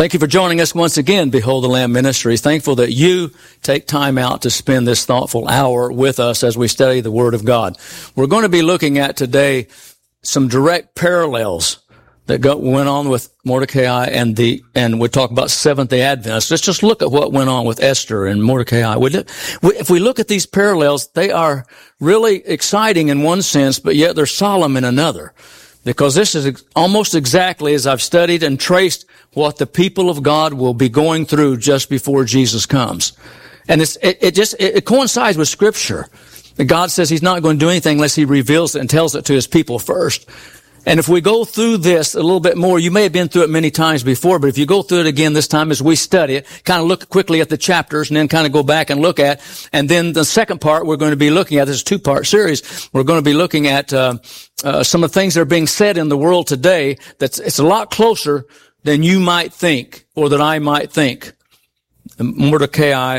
Thank you for joining us once again, Behold the Lamb Ministries. Thankful that you take time out to spend this thoughtful hour with us as we study the Word of God. We're going to be looking at today some direct parallels that went on with Mordecai and we talk about Seventh-day Adventists. Let's just look at what went on with Esther and Mordecai. If we look at these parallels, they are really exciting in one sense, but yet they're solemn in another. Because this is almost exactly as I've studied and traced what the people of God will be going through just before Jesus comes. And it coincides with Scripture. God says He's not going to do anything unless He reveals it and tells it to His people first. And if we go through this a little bit more, you may have been through it many times before, but if you go through it again this time as we study it, kind of look quickly at the chapters and then kind of go back and look at, and then the second part we're going to be looking at, this is a two-part series, we're going to be looking at some of the things that are being said in the world today it's a lot closer than you might think or that I might think. Mordecai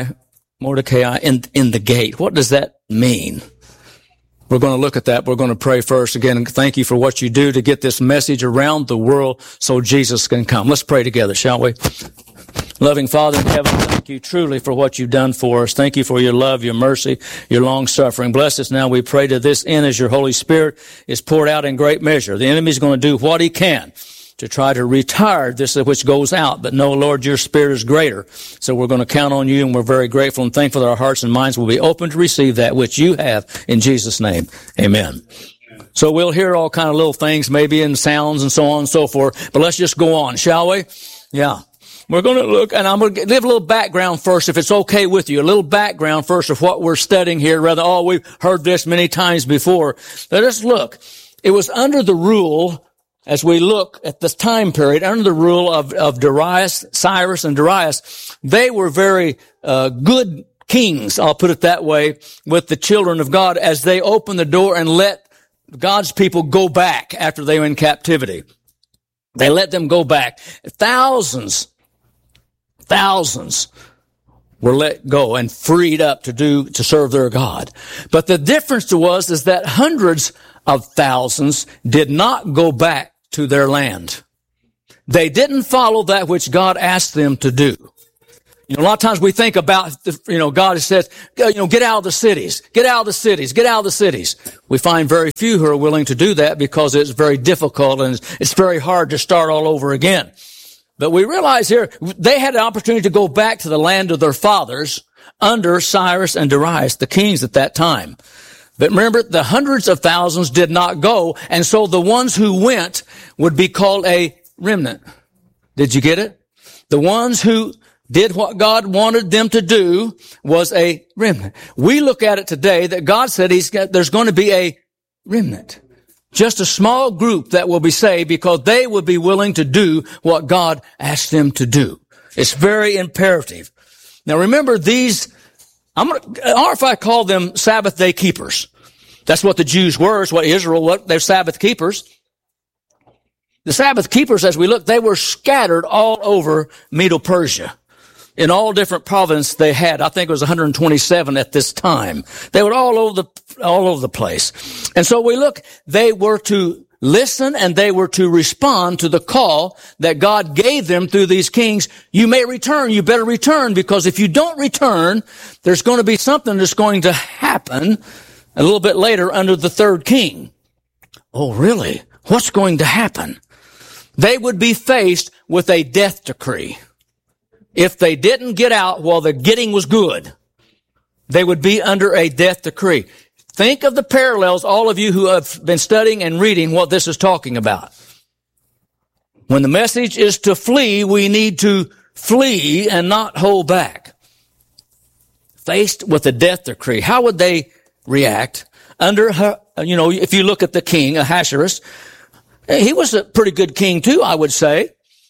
in the gate. What does that mean? We're going to look at that. We're going to pray first. Again, thank you for what you do to get this message around the world so Jesus can come. Let's pray together, shall we? Loving Father in heaven, thank you truly for what you've done for us. Thank you for your love, your mercy, your long suffering. Bless us now, we pray, to this end as your Holy Spirit is poured out in great measure. The enemy's going to do what he can to try to retard this which goes out. But no, Lord, your Spirit is greater. So we're going to count on you, and we're very grateful and thankful that our hearts and minds will be open to receive that which you have in Jesus' name. Amen. So we'll hear all kind of little things, maybe in sounds and so on and so forth. But let's just go on, shall we? Yeah. We're going to look, and I'm going to give a little background first, if it's okay with you. A little background first of what we're studying here. We've heard this many times before. Let us look. It was under the rule, as we look at this time period, under the rule of Darius, Cyrus and Darius, they were very good kings, I'll put it that way, with the children of God as they opened the door and let God's people go back after they were in captivity. They let them go back. Thousands were let go and freed up to serve their God. But the difference is that hundreds of thousands did not go back to their land. They didn't follow that which God asked them to do. A lot of times we think about, God says, get out of the cities, get out of the cities, get out of the cities. We find very few who are willing to do that because it's very difficult and it's very hard to start all over again. But we realize here, they had an opportunity to go back to the land of their fathers under Cyrus and Darius, the kings at that time. But remember, the hundreds of thousands did not go, and so the ones who went would be called a remnant. Did you get it? The ones who did what God wanted them to do was a remnant. We look at it today that God said there's going to be a remnant. Just a small group that will be saved because they will be willing to do what God asked them to do. It's very imperative. Now remember if I call them Sabbath day keepers. That's what the Jews were. It's what Israel was. They're Sabbath keepers. The Sabbath keepers, as we look, they were scattered all over Medo-Persia. In all different provinces they had. I think it was 127 at this time. They were all over the place. And so we look, they were to listen and they were to respond to the call that God gave them through these kings. You may return. You better return, because if you don't return, there's going to be something that's going to happen a little bit later under the third king. Oh, really? What's going to happen? They would be faced with a death decree. If they didn't get out while the getting was good, they would be under a death decree. Think of the parallels, all of you who have been studying and reading what this is talking about. When the message is to flee, we need to flee and not hold back. Faced with a death decree, how would they react? If you look at the king, Ahasuerus, he was a pretty good king too, I would say.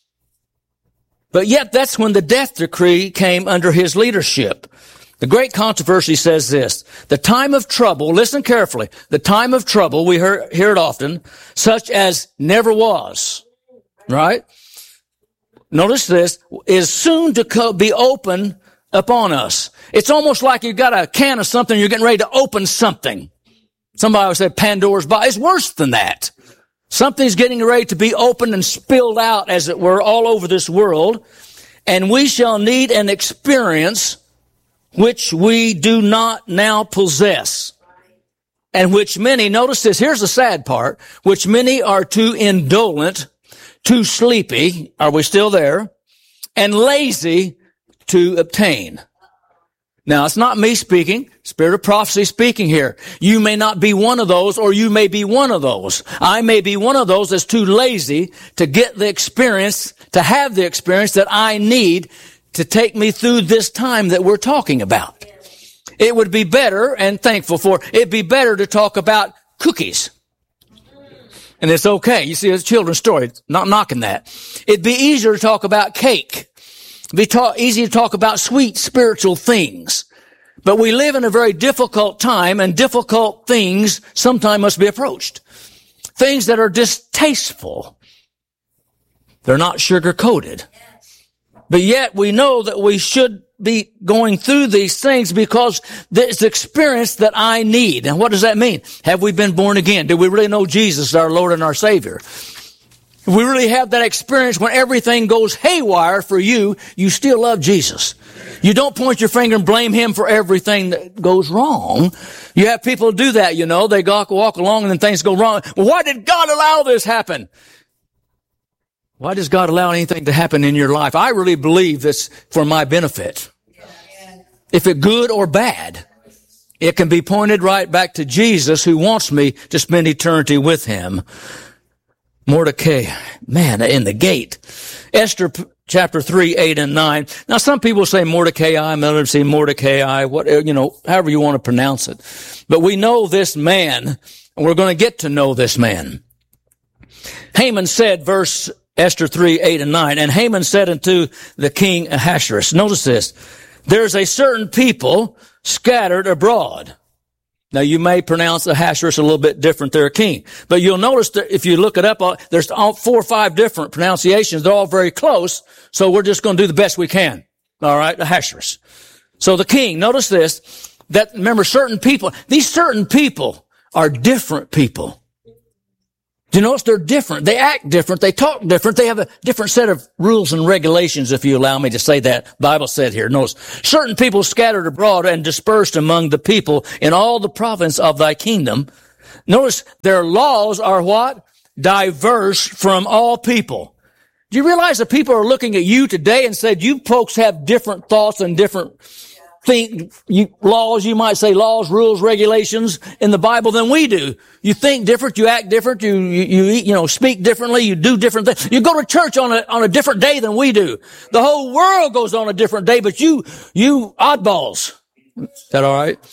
But yet that's when the death decree came under his leadership. The great controversy says this: the time of trouble, listen carefully, the time of trouble, we hear it often, such as never was, right? Notice this, is soon to be open upon us. It's almost like you've got a can of something, you're getting ready to open something. Somebody would say Pandora's box. It's worse than that. Something's getting ready to be opened and spilled out, as it were, all over this world. And we shall need an experience which we do not now possess. And which many, notice this, here's the sad part, which many are too indolent, too sleepy, are we still there? And lazy to obtain. Now, it's not me speaking, Spirit of prophecy speaking here. You may not be one of those, or you may be one of those. I may be one of those that's too lazy to get the experience, to have the experience that I need to take me through this time that we're talking about. It would be better, and thankful for, it'd be better to talk about cookies. And it's okay. You see, it's a children's story. Not knocking that. It'd be easier to talk about cake. It'd be easy to talk about sweet spiritual things. But we live in a very difficult time, and difficult things sometimes must be approached. Things that are distasteful. They're not sugar-coated. But yet we know that we should be going through these things because it's the experience that I need. And what does that mean? Have we been born again? Do we really know Jesus as our Lord and our Savior? If we really have that experience when everything goes haywire for you, you still love Jesus. You don't point your finger and blame Him for everything that goes wrong. You have people do that, you know. They walk along and then things go wrong. Well, why did God allow this happen? Why does God allow anything to happen in your life? I really believe this for my benefit. If it's good or bad, it can be pointed right back to Jesus, who wants me to spend eternity with Him. Mordecai, man, in the gate. Esther chapter 3, 8, and 9. Now, some people say Mordecai, others say Mordecai, however you want to pronounce it. But we know this man, and we're going to get to know this man. Haman said, Esther 3, 8, and 9, and Haman said unto the king Ahasuerus, notice this, there's a certain people scattered abroad. Now, you may pronounce Ahasuerus a little bit different there, king. But you'll notice that if you look it up, there's 4 or 5 different pronunciations. They're all very close. So we're just going to do the best we can. All right, Ahasuerus. So the king, notice this, that remember certain people, these certain people are different people. Do you notice they're different? They act different. They talk different. They have a different set of rules and regulations, if you allow me to say that. Bible said here. Notice, certain people scattered abroad and dispersed among the people in all the province of thy kingdom. Notice their laws are what? Diverse from all people. Do you realize that people are looking at you today and said, you folks have different thoughts and different laws, you might say laws, rules, regulations in the Bible than we do. You think different, you act different, you eat, speak differently, you do different things. You go to church on a different day than we do. The whole world goes on a different day, but you oddballs. Is that all right?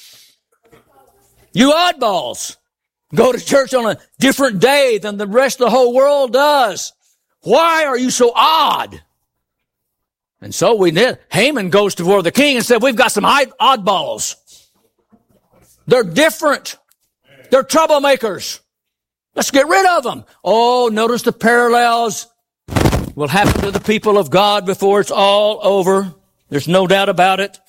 You oddballs go to church on a different day than the rest of the whole world does. Why are you so odd? And so we did. Haman goes toward the king and said, we've got some oddballs. They're different. They're troublemakers. Let's get rid of them. Oh, notice the parallels will happen to the people of God before it's all over. There's no doubt about it.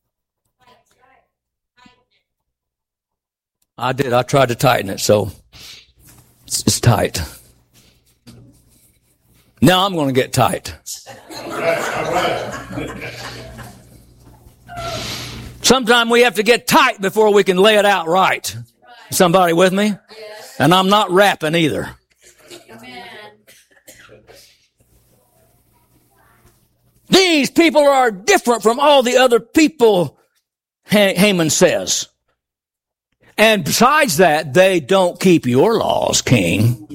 I did. I tried to tighten it, so it's tight. Now I'm going to get tight. All right. Sometimes we have to get tight before we can lay it out right. Somebody with me? And I'm not rapping either. These people are different from all the other people, Haman says. And besides that, they don't keep your laws, king.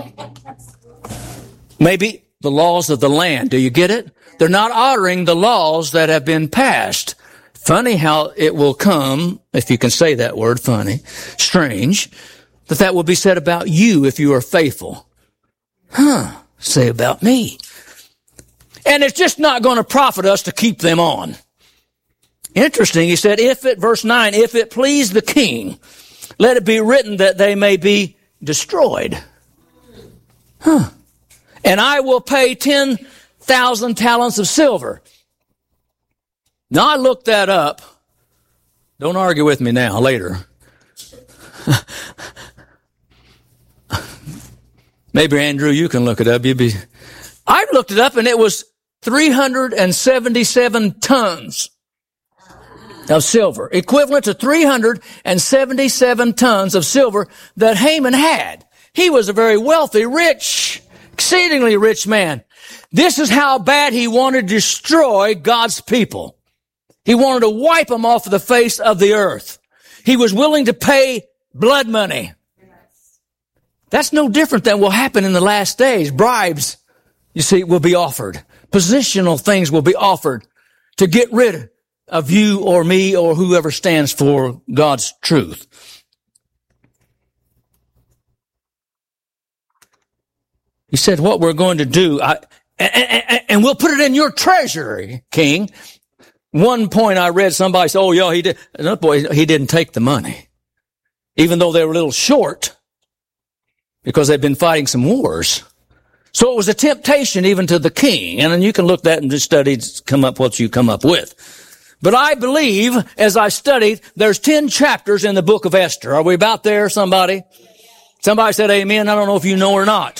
Maybe the laws of the land. Do you get it? They're not honoring the laws that have been passed. Funny how it will come, if you can say that word, funny, strange, that will be said about you if you are faithful. Say about me. And it's just not going to profit us to keep them on. Interesting, he said, verse 9, if it please the king, let it be written that they may be destroyed. And I will pay 10,000 talents of silver. Now, I looked that up. Don't argue with me now, later. Maybe Andrew, you can look it up. I looked it up and it was 377 tons of silver, equivalent to 377 tons of silver that Haman had. He was a very wealthy, rich, exceedingly rich man. This is how bad he wanted to destroy God's people. He wanted to wipe them off the face of the earth. He was willing to pay blood money. That's no different than will happen in the last days. Bribes, you see, will be offered. Positional things will be offered to get rid of you or me or whoever stands for God's truth. He said, what we're going to do, and we'll put it in your treasury, king. One point I read, somebody said, oh, yeah, he did. No, boy, he didn't take the money. Even though they were a little short, because they'd been fighting some wars. So it was a temptation even to the king. And then you can look that and just study, come up what you come up with. But I believe, as I studied, there's 10 chapters in the book of Esther. Are we about there, somebody? Somebody said amen. I don't know if you know or not.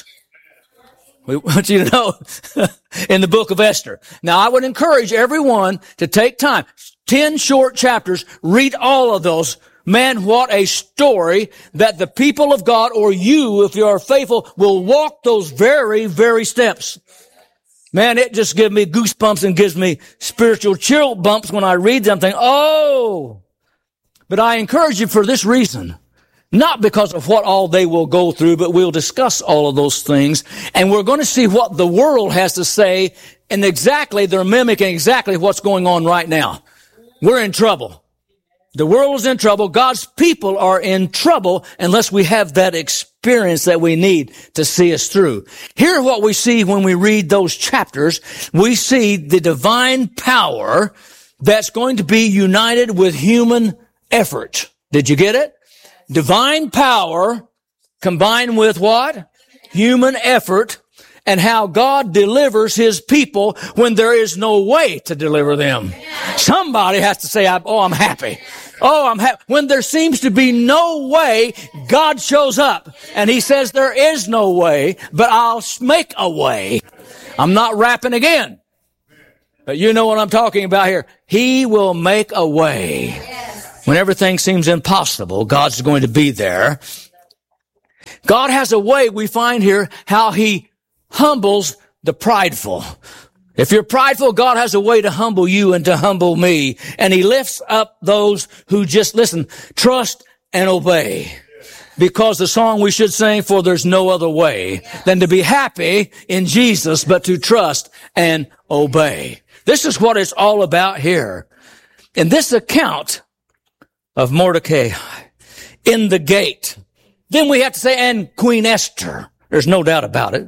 We want you to know in the book of Esther. Now, I would encourage everyone to take time. 10 short chapters. Read all of those. Man, what a story that the people of God, or you, if you are faithful, will walk those very, very steps. Man, it just gives me goosebumps and gives me spiritual chill bumps when I read them. Think, oh! But I encourage you for this reason. Not because of what all they will go through, but we'll discuss all of those things. And we're going to see what the world has to say, and exactly, they're mimicking exactly what's going on right now. We're in trouble. The world is in trouble. God's people are in trouble unless we have that experience that we need to see us through. Here what we see when we read those chapters, we see the divine power that's going to be united with human effort. Did you get it? Divine power combined with what? Human effort, and how God delivers His people when there is no way to deliver them. Somebody has to say, I'm happy. Oh, I'm happy. When there seems to be no way, God shows up and He says there is no way, but I'll make a way. I'm not rapping again, but you know what I'm talking about here. He will make a way. When everything seems impossible, God's going to be there. God has a way, we find here, how He humbles the prideful. If you're prideful, God has a way to humble you and to humble me. And He lifts up those who just, listen, trust and obey. Because the song we should sing, for there's no other way than to be happy in Jesus, but to trust and obey. This is what it's all about here. In this account of Mordecai in the gate, then we have to say, and Queen Esther. There's no doubt about it.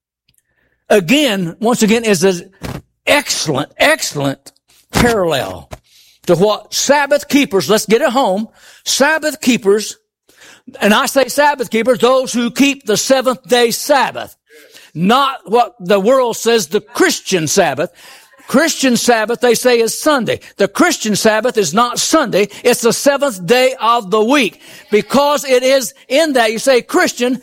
Again, once again, is an excellent parallel to what Sabbath keepers, let's get it home, Sabbath keepers, and I say Sabbath keepers, those who keep the seventh day Sabbath, not what the world says the Christian Sabbath. Christian Sabbath, they say, is Sunday. The Christian Sabbath is not Sunday. It's the seventh day of the week. Because it is in that, you say Christian,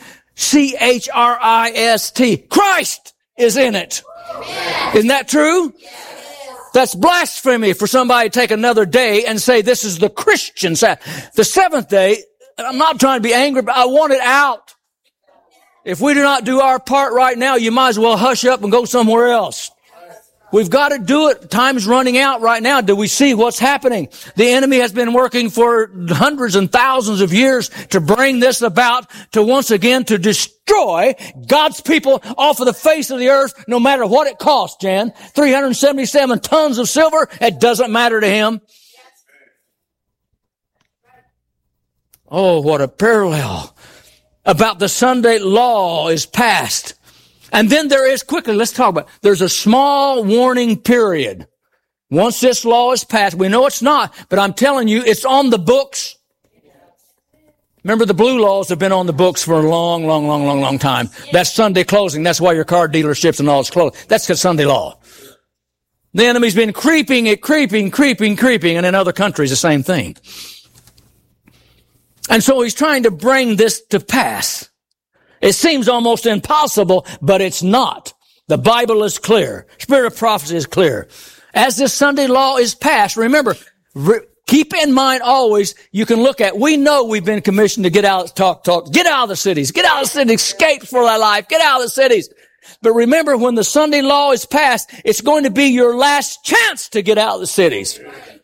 C-H-R-I-S-T. Christ is in it. Yes. Isn't that true? Yes. That's blasphemy for somebody to take another day and say this is the Christian Sabbath. The seventh day, I'm not trying to be angry, but I want it out. If we do not do our part right now, you might as well hush up and go somewhere else. We've got to do it. Time's running out right now. Do we see what's happening? The enemy has been working for hundreds and thousands of years to bring this about, to once again to destroy God's people off of the face of the earth, no matter what it costs, Jan. 377 tons of silver, it doesn't matter to him. Oh, what a parallel. About the Sunday law is passed. And then there is, quickly, let's talk about, there's a small warning period. Once this law is passed, we know it's not, but I'm telling you, it's on the books. Remember, the blue laws have been on the books for a long time. That's Sunday closing. That's why your car dealerships and all is closed. That's the Sunday law. The enemy's been creeping, and in other countries, the same thing. And so he's trying to bring this to pass. It seems almost impossible, but it's not. The Bible is clear. Spirit of prophecy is clear. As this Sunday law is passed, remember, keep in mind always, you can look at, we know we've been commissioned to get out, talk, get out of the cities, escape for thy life, get out of the cities. But remember, when the Sunday law is passed, it's going to be your last chance to get out of the cities.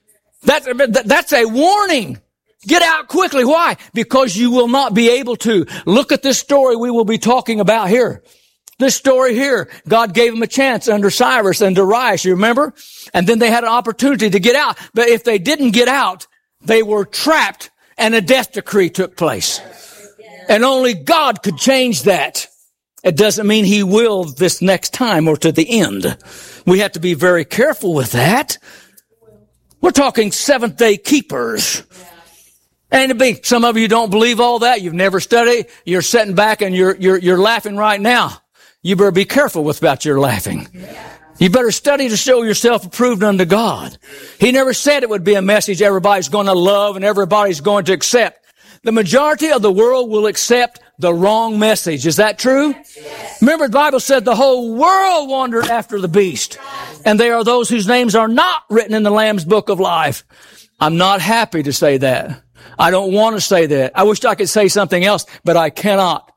That's a warning. Get out quickly. Why? Because you will not be able to. Look at this story we will be talking about here. This story here, God gave them a chance under Cyrus and Darius, you remember? And then they had an opportunity to get out. But if they didn't get out, they were trapped and a death decree took place. And only God could change that. It doesn't mean He will this next time or to the end. We have to be very careful with that. We're talking seventh-day keepers. And some of you don't believe all that. You've never studied. You're sitting back and you're laughing right now. You better be careful about your laughing. You better study to show yourself approved unto God. He never said it would be a message everybody's going to love and everybody's going to accept. The majority of the world will accept the wrong message. Is that true? Yes. Remember, the Bible said the whole world wandered after the beast. And they are those whose names are not written in the Lamb's book of life. I'm not happy to say that. I don't want to say that. I wish I could say something else, but I cannot.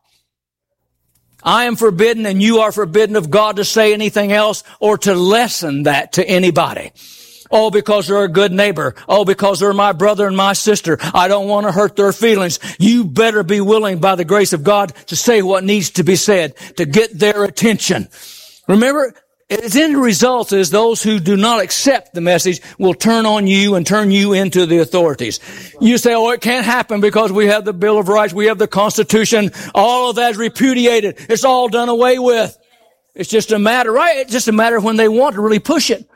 I am forbidden and you are forbidden of God to say anything else or to lessen that to anybody. Oh, because they're a good neighbor. Oh, because they're my brother and my sister. I don't want to hurt their feelings. You better be willing by the grace of God to say what needs to be said to get their attention. Remember, its end result is those who do not accept the message will turn on you and turn you into the authorities. You say, oh, it can't happen because we have the Bill of Rights, we have the Constitution. All of that is repudiated. It's all done away with. It's just a matter, right? It's just a matter of when they want to really push it.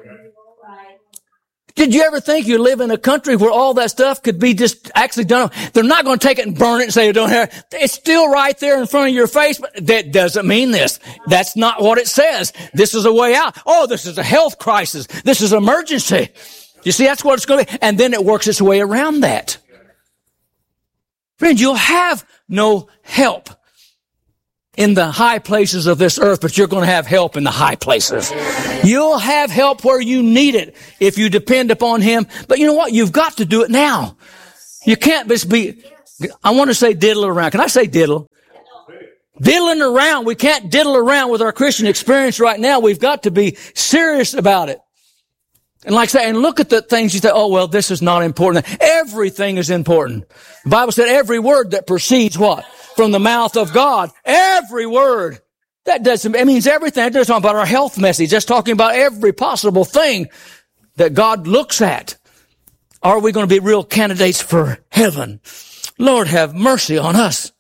Did you ever think you live in a country where all that stuff could be just actually done? They're not going to take it and burn it and say you don't have it. It's still right there in front of your face, but that doesn't mean this. That's not what it says. This is a way out. Oh, this is a health crisis. This is emergency. You see, that's what it's going to be. And then it works its way around that. Friend, you'll have no help in the high places of this earth, but you're going to have help in the high places. You'll have help where you need it if you depend upon Him. But you know what? You've got to do it now. You can't just be, I want to say diddle around. Can I say diddle? Diddling around. We can't diddle around with our Christian experience right now. We've got to be serious about it. And like I say, and look at the things you say, oh, well, this is not important. Everything is important. The Bible said every word that proceeds what? From the mouth of God. Every word. It means everything. It doesn't talk about our health message. That's talking about every possible thing that God looks at. Are we going to be real candidates for heaven? Lord, have mercy on us.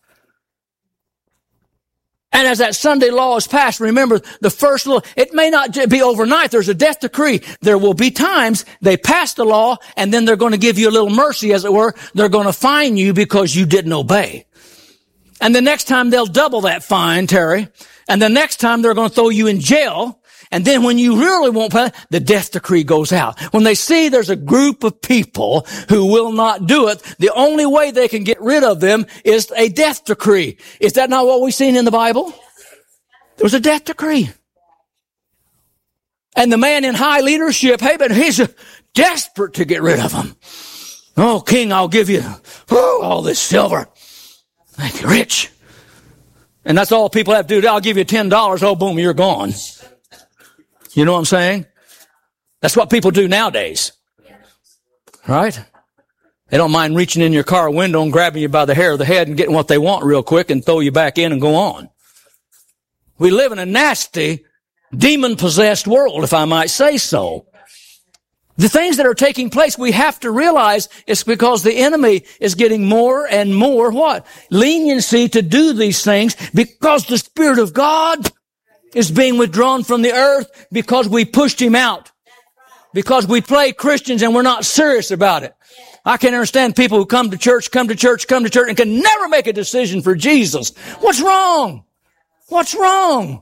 And as that Sunday law is passed, remember the first law, it may not be overnight. There's a death decree. There will be times they pass the law and then they're going to give you a little mercy, as it were. They're going to fine you because you didn't obey. And the next time they'll double that fine, Terry. And the next time they're going to throw you in jail. And then when you really won't pay, the death decree goes out. When they see there's a group of people who will not do it, the only way they can get rid of them is a death decree. Is that not what we've seen in the Bible? There was a death decree. And the man in high leadership, hey, but he's desperate to get rid of them. Oh, king, I'll give you all this silver. Make you rich. And that's all people have to do. I'll give you $10. Oh, boom, you're gone. You know what I'm saying? That's what people do nowadays. Right? They don't mind reaching in your car window and grabbing you by the hair of the head and getting what they want real quick and throw you back in and go on. We live in a nasty, demon-possessed world, if I might say so. The things that are taking place, we have to realize it's because the enemy is getting more and more, what? Leniency to do these things because the Spirit of God is being withdrawn from the earth because we pushed Him out. Because we play Christians and we're not serious about it. I can understand people who come to church, and can never make a decision for Jesus. What's wrong? What's wrong?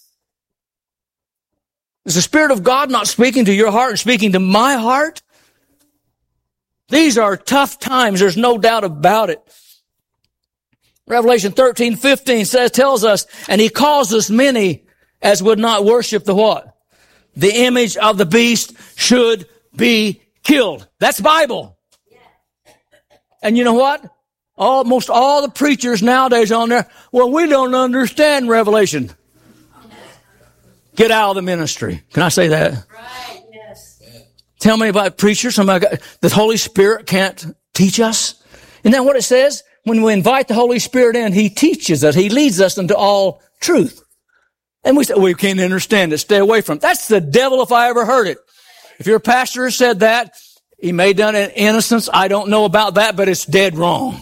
Is the Spirit of God not speaking to your heart and speaking to my heart? These are tough times. There's no doubt about it. Revelation 13:15 tells us, and he causes many as would not worship the what? The image of the beast should be killed. That's Bible. And you know what? Almost all the preachers nowadays on there, well, we don't understand Revelation. Get out of the ministry. Can I say that? Right, yes. Tell me about preachers. The Holy Spirit can't teach us. Isn't that what it says? When we invite the Holy Spirit in, He teaches us. He leads us into all truth. And we say, we can't understand it. Stay away from it. That's the devil if I ever heard it. If your pastor said that, he may have done it in innocence. I don't know about that, but it's dead wrong.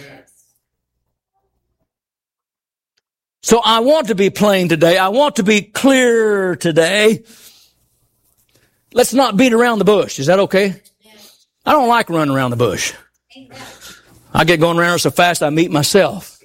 So I want to be plain today. I want to be clear today. Let's not beat around the bush. Is that okay? Yes. I don't like running around the bush. Amen. I get going around so fast I meet myself.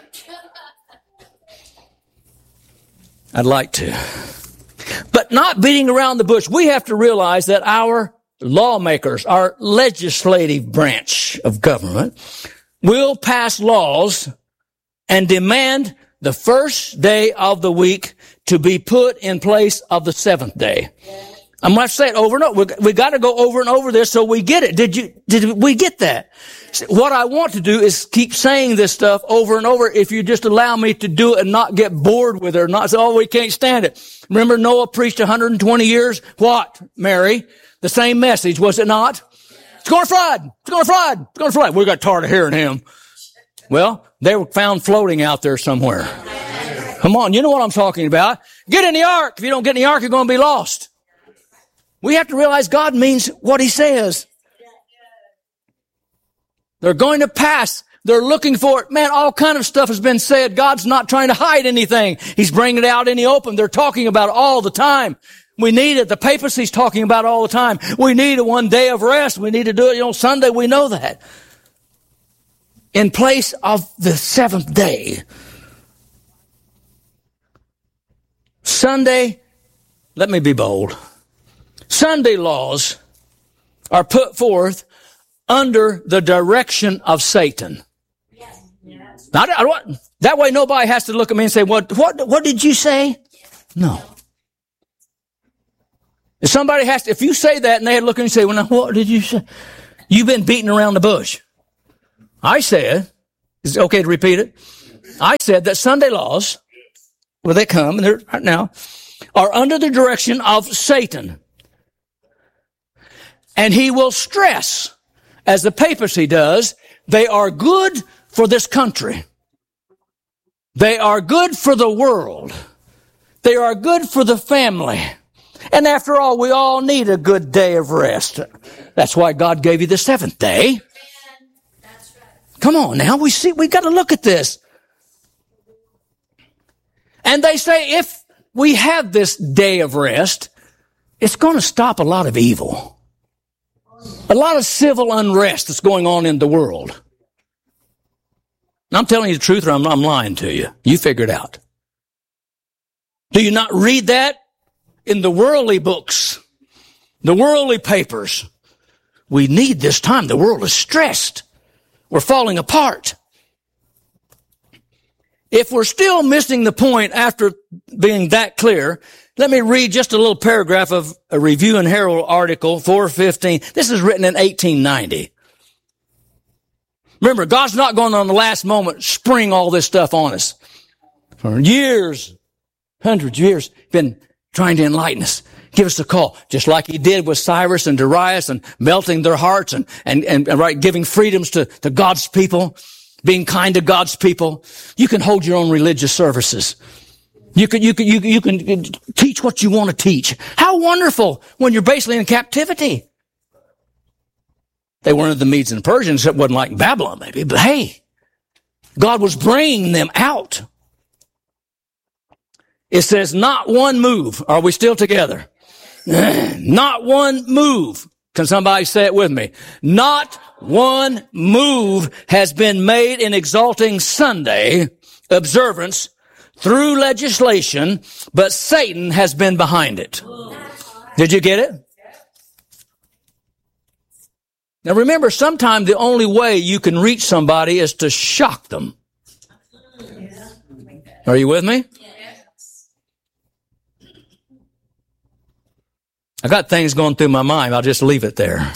I'd like to. But not beating around the bush. We have to realize that our lawmakers, our legislative branch of government, will pass laws and demand the first day of the week to be put in place of the seventh day. I'm going to say it over and over. We got to go over and over this so we get it. Did we get that? What I want to do is keep saying this stuff over and over. If you just allow me to do it and not get bored with it or not say, oh, we can't stand it. Remember Noah preached 120 years? What, Mary? The same message, was it not? It's going to flood. It's going to flood. It's going to flood. We got tired of hearing him. Well, they were found floating out there somewhere. Come on, you know what I'm talking about. Get in the ark. If you don't get in the ark, you're going to be lost. We have to realize God means what He says. They're going to pass. They're looking for it. Man, all kind of stuff has been said. God's not trying to hide anything. He's bringing it out in the open. They're talking about it all the time. We need it. The papacy's talking about it all the time. We need one day of rest. We need to do it, Sunday. We know that. In place of the seventh day. Sunday, let me be bold. Sunday laws are put forth under the direction of Satan. Yes. Yes. Now, that way nobody has to look at me and say, what did you say? No. If somebody has to, if you say that and they look at you and say, well, now, what did you say? You've been beating around the bush. I said, is it okay to repeat it? I said that Sunday laws, when they come, and they're right now, are under the direction of Satan. And he will stress, as the papacy does, they are good for this country. They are good for the world. They are good for the family. And after all, we all need a good day of rest. That's why God gave you the seventh day. Come on now, we got to look at this. And they say if we have this day of rest, it's going to stop a lot of evil. A lot of civil unrest that's going on in the world. And I'm telling you the truth or I'm lying to you. You figure it out. Do you not read that in the worldly books, the worldly papers? We need this time. The world is stressed. We're falling apart. If we're still missing the point after being that clear, let me read just a little paragraph of a Review and Herald article, 415. This is written in 1890. Remember, God's not going on the last moment spring all this stuff on us. For years, hundreds of years, been trying to enlighten us. Give us a call, just like He did with Cyrus and Darius and melting their hearts and right, giving freedoms to God's people, being kind to God's people. You can hold your own religious services. You can teach what you want to teach. How wonderful when you're basically in captivity. They weren't the Medes and Persians. It wasn't like Babylon, maybe, but hey, God was bringing them out. It says, not one move. Are we still together? Not one move. Can somebody say it with me? Not one move has been made in exalting Sunday observance through legislation, but Satan has been behind it. Did you get it? Now remember, sometimes the only way you can reach somebody is to shock them. Are you with me? Yes. I got things going through my mind. I'll just leave it there.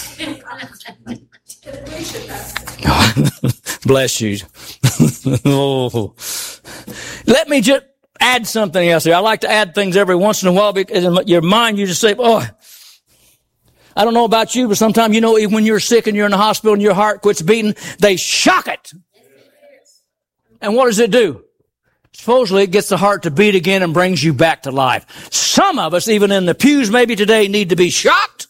Bless you. Oh. Let me just add something else here. I like to add things every once in a while because in your mind you just say, oh, I don't know about you, but sometimes, you know, even when you're sick and you're in the hospital and your heart quits beating, they shock it. And what does it do? Supposedly it gets the heart to beat again and brings you back to life. Some of us, even in the pews maybe today, need to be shocked.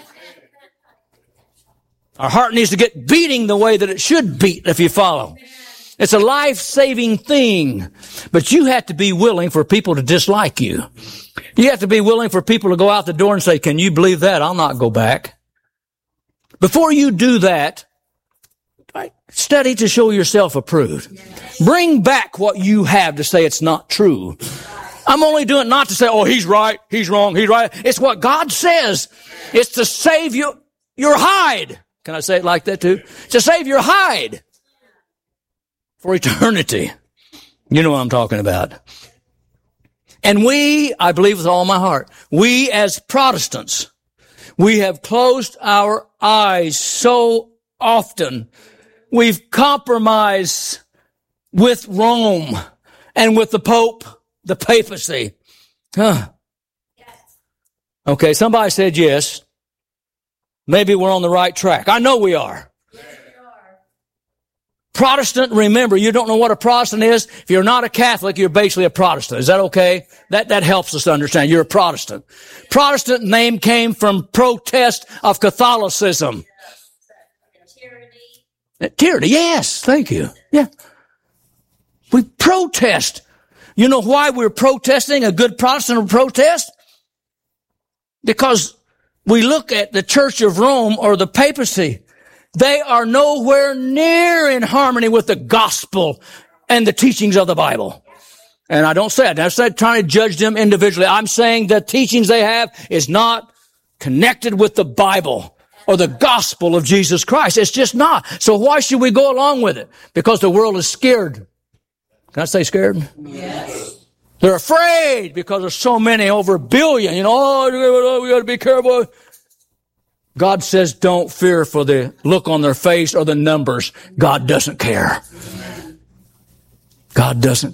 Our heart needs to get beating the way that it should beat, if you follow. It's a life-saving thing. But you have to be willing for people to dislike you. You have to be willing for people to go out the door and say, can you believe that? I'll not go back. Before you do that, study to show yourself approved. Bring back what you have to say it's not true. I'm only doing it not to say, oh, he's right, he's wrong, he's right. It's what God says. It's to save your hide. Can I say it like that too? To save your hide for eternity. You know what I'm talking about. And we, I believe with all my heart, we as Protestants, we have closed our eyes so often. We've compromised with Rome and with the Pope, the papacy. Huh. Okay, somebody said yes. Maybe we're on the right track. I know we are. Yes, we are. Protestant, remember, you don't know what a Protestant is. If you're not a Catholic, you're basically a Protestant. Is that okay? That helps us to understand. You're a Protestant. Protestant name came from protest of Catholicism. Tyranny. Tyranny, yes. Thank you. Yeah. We protest. You know why we're protesting? A good Protestant will protest? Because we look at the Church of Rome or the papacy. They are nowhere near in harmony with the gospel and the teachings of the Bible. And I don't say it. I'm not trying to judge them individually. I'm saying the teachings they have is not connected with the Bible or the gospel of Jesus Christ. It's just not. So why should we go along with it? Because the world is scared. Can I say scared? Yes. They're afraid because there's so many, over 1 billion. You know, oh, we got to be careful. God says don't fear for the look on their face or the numbers. God doesn't care. God doesn't